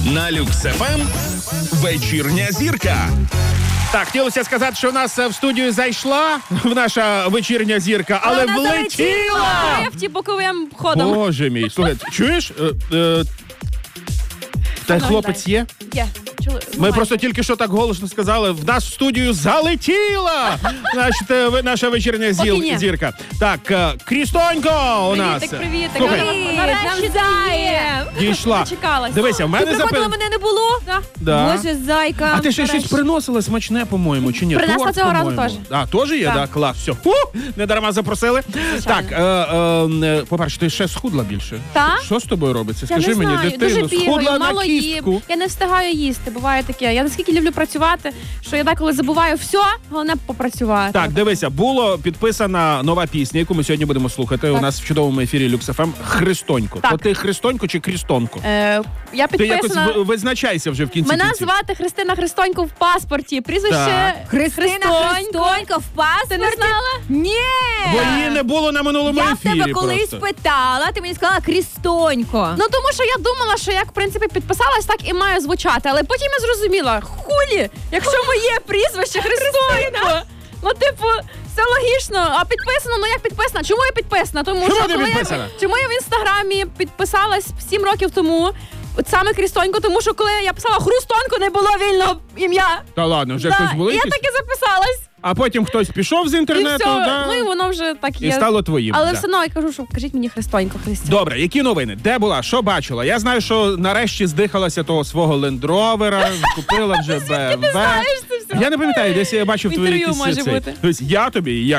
На Люкс ФМ вечірня зірка. Так, хотілося сказати, що у нас в студію зайшла наша вечірня зірка, але влетіла! В ліфті боковим ходом. Боже мій, слухай, чуєш? Та хлопець є? Є. Ми просто тільки що так голосно сказали, в нас в студію залетіла наша вечірня зірка. Так, Крістонько у нас. Привітик. Слухай, Нарешті дійшла. Дочекалась. Дивися, в мене Приходила, мене не було? Да. Боже, зайка. А ти ще щось приносила смачне, по-моєму, чи ні? Принесла Торт, цього разу по-моєму. теж. А, теж є, так? Клас, все. Не дарма запросили. Звичайно. Так, по-перше, ти ще схудла більше. Так? Що з тобою робиться? Я Скажи не мені, знаю, дитино, дуже схудла бігаю, на мало кістку. їм. Я не встигаю їсти, буває таке. Я наскільки люблю працювати, що я деколи забуваю все, головне попрацювати. Так, дивися, було підписана нова пісня, яку ми сьогодні будемо слухати. У нас в чудовому ефірі Люкс ФМ «Христонько». Так. То ти Христонько чи Крістонько? Я Ти якось підписана... визначайся вже в кінці Мене кінців. звати Христина Христонько в паспорті. Прізвище Христина Христонько в паспорті? Ти не знала? Ні! Бо її не було на минулому Я в ефірі тебе колись просто. питала, ти мені сказала Крістонько. Ну тому що я думала, що як в принципі підписалась, так і маю звучати. Але потім я зрозуміла, хулі, якщо моє прізвище Христонько. Ну, типу, все логічно. А підписано, ну як підписано? Чому я підписана? Тому Чому що ти коли підписана? чому я в інстаграмі підписалась 7 років тому? От саме Христонько, тому що коли я писала Хрустонько, не було вільного ім'я. Та ладно, вже Да, хтось були і я якісь? так і записалась. А потім хтось пішов з І інтернету, все. да? Ну і воно вже так І є. стало твоїм. Але да. все одно я кажу, що кажіть мені Христонько, Христя. Добре, які новини? Де була? Що бачила? Я знаю, що нарешті здихалася того свого лендровера, купила вже БМВ. знаєш це все? Я не пам'ятаю, десь я бачив В твої інтерв'ю якісь може цей. бути. Тобто я тобі,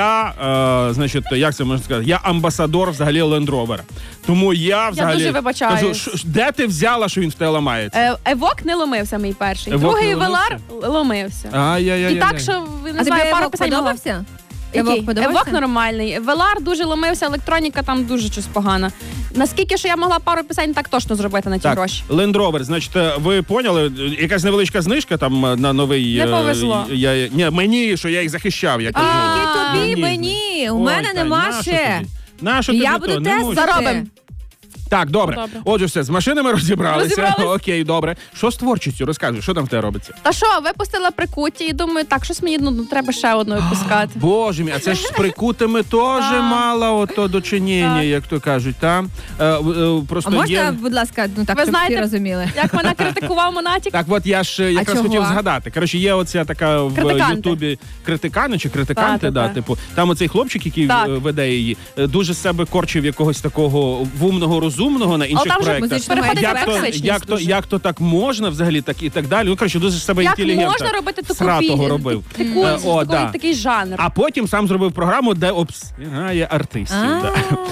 значить, як це можна сказати, я амбасадор взагалі лендровера. Тому я взагалі... дуже вибачаюсь. Кажу, де ти взяла, що він в тебе ламається? Евок не ломився мій перший. Евок Другий не Велар ломився. Ай-яй-яй. І так, що ви не А тобі знаю, пару Евок писань могла. подобався? Який? Евок подобався? Евок нормальний. Велар дуже ломився, електроніка там дуже щось погано. Наскільки що я могла пару писань так точно зробити на ті Так, гроші. Land Rover, значить, ви поняли, якась невеличка знижка там на новий... Не повезло. Ні, мені, що я їх захищав. Я кажу. Тільки тобі, Ні, мені. У Ой, мене Тань, нема нащо ще. тобі? Нащо тобі Я то? буду Не тест можна. заробим. Так, добре. Добре. Отже, все, з машинами розібралися. Розібрались. Окей, добре. Що з творчістю? Розкажи, що там в тебе робиться? Та що, випустила прикутті і думаю, так, щось мені треба ще одну випускати. Боже мій, а це ж з прикутими теж мала ото дочинення, як то кажуть, там. Просто А можна, є... будь ласка, ну так, Ви щоб знаєте- всі розуміли? Як мене критикував Монатік. Так от я ж якраз чого? хотів згадати. Коротше, є оця така в Критиканти. Ютубі критикани чи критиканти, Та. типу. Там оцей хлопчик, який Так. веде її, дуже з себе корчив якогось такого вумного, розумного на інших там же проєктах. музична переходить в Як то, токсичність дуже. як то так можна взагалі, так і так далі. Ну, коротше, дуже з себе Як інтелігентно. можна робити таку Сратого робив. такий жанр? А потім сам зробив програму, де обсягає артистів. Да.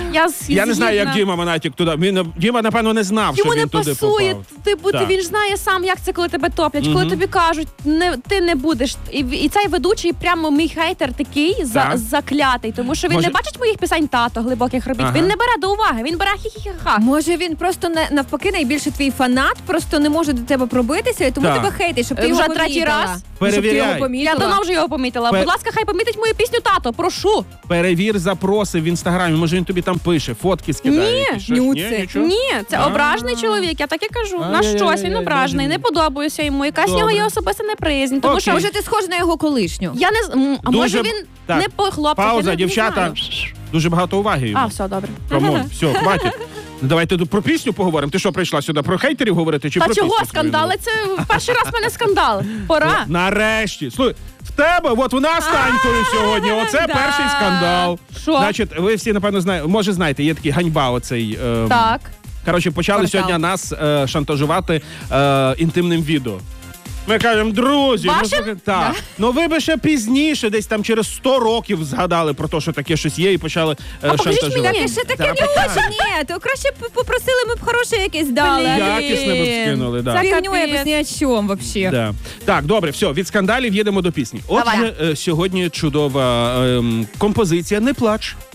Я не знаю, як Діма Монатік туди. Діма, напевно, не знав, Йому що не він туди пасує. попав. Так. Він ж знає сам, як це, коли тебе топлять, коли тобі кажуть, ти не будеш. І цей ведучий прямо мій хейтер такий Так. заклятий, тому що він Може- не бачить моїх писань тато глибоких робіт. Ага. Він не бере до уваги, він бере хі-хі-ха. Може він просто навпаки найбільше твій фанат, просто не може до тебе пробитися, і тому Так. тебе хейтить, щоб ти Вже його третій помітила. раз? Щоб ти його Перевіряй. Я помітила. давно вже його помітила. Пе- Будь ласка, хай помітить мою пісню тато, прошу. Перевір запроси в інстаграмі. Може він тобі там пише, фотки скидає. Ні, якісь, щось? нюци. нічого? Ні, це А. ображений чоловік, я так і кажу. На Ай-яй-яй-яй, щось він ображений, не подобаюся йому. Якась в нього Добре. є особиста неприязнь. Тому Окей. що Може ти схожа на його колишню? я не а Дуже може б- він Так. не по хлопцях. Пауза, я не дівчата. знаю. Дуже багато уваги йому. А, все, добре. Камон, все, хватить. Давайте тут про пісню поговоримо. Ти що, прийшла сюди про хейтерів говорити чи Та про чого пісню? скандали? Це в перший раз в мене скандал. Пора. Нарешті. Слухай, в тебе, от у нас з Танькою сьогодні. Оце да. перший скандал. Що? Значить, ви всі, напевно, знаєте, може знаєте, є такий ганьба оцей. Так. Коротше, почали Портал. сьогодні нас шантажувати інтимним відео. Ми кажемо, друзі, Вашим? слухайте, так. Ну ви би ще пізніше, десь там через 100 років згадали про те, що таке щось є, і почали покажіть шантажувати. мені. Ти ще таке Да, не покажи. хочеш? Ні, то краще б попросили, ми б хороше якесь дали. Якісне б скинули, да. Фігню Капець. якось ні о чому вообще. Да. Так, добре, все, від скандалів їдемо до пісні. Отже, сьогодні чудова композиція «Не плач».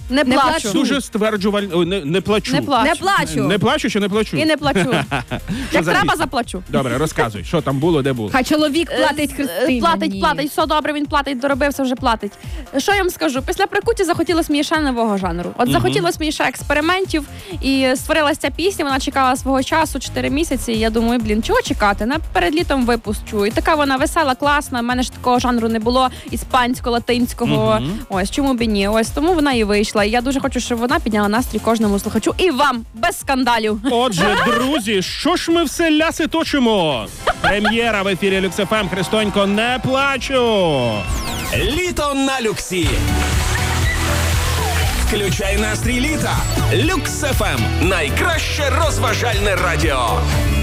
Не Не плачу. плачу. Дуже стверджувально. Ой, не плачу. Не плачу. Не плачу. Не плачу чи не плачу? І не плачу. Як за треба, пісня? заплачу. Добре, розказуй, що там було, де було. Хай чоловік платить Христині. Платить, все добре, він платить, доробився, вже платить. Що я вам скажу? Після прикуті захотілося мені ще нового жанру. От захотілося мені ще експериментів, і створилася ця пісня, вона чекала свого часу, 4 місяці, і я думаю, чого чекати? Перед літом випущу. І така вона весела, класна, в мене ж такого жанру не було, іспансько-латинського. Ось, чому б і ні? Ось, тому вона і вийшла. І я дуже хочу, щоб вона підняла настрій кожному слухачу. І вам, без скандалів. Отже, друзі, що ж ми все ляси точимо? Прем'єра в ефірі Люкс ФМ. Христонько, не плачу. Літо на люксі. Включай настрій літа. Люкс ФМ. Найкраще розважальне радіо.